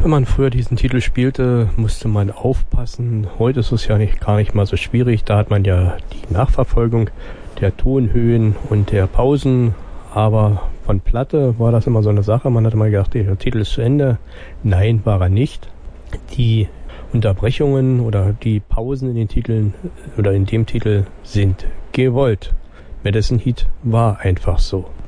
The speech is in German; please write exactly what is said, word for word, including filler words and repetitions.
Wenn man früher diesen Titel spielte, musste man aufpassen. Heute ist es ja nicht, gar nicht mal so schwierig. Da hat man ja die Nachverfolgung der Tonhöhen und der Pausen. Aber von Platte war das immer so eine Sache. Man hat immer gedacht, der Titel ist zu Ende. Nein, war er nicht. Die Unterbrechungen oder die Pausen in den Titeln oder in dem Titel sind gewollt. Medicine Heat war einfach so.